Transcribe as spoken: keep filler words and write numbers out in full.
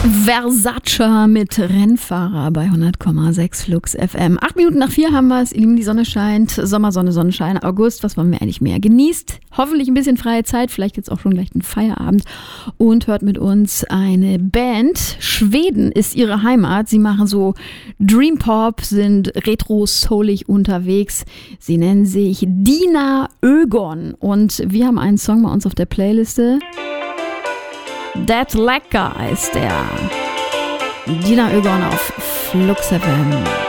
Versace mit Rennfahrer bei hundert Komma sechs Flux F M. Acht Minuten nach vier haben wir es. Ihr Lieben, die Sonne scheint. Sommersonne, Sonnenschein, August. Was wollen wir eigentlich mehr? Genießt hoffentlich ein bisschen freie Zeit. Vielleicht jetzt auch schon gleich den Feierabend. Und hört mit uns eine Band. Schweden ist ihre Heimat. Sie machen so Dream Pop, sind retro-soulig unterwegs. Sie nennen sich Dina Ögon. Und wir haben einen Song bei uns auf der Playliste. That Lecker ist der. Dina Ögon auf Flux F M.